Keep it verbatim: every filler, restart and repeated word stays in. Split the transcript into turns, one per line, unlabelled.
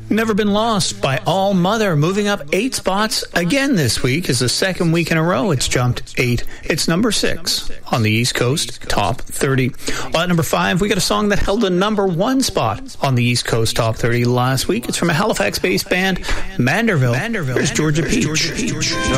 Never Been Lost by All Mother, moving up eight spots again this week. Is the second week in a row it's jumped eight. It's number six on the East Coast Top thirty. Well, at number five, we got a song that held the number one spot on the East Coast Top thirty last week. It's from a Halifax-based band, Manderville. Manderville. Here's Georgia Peach.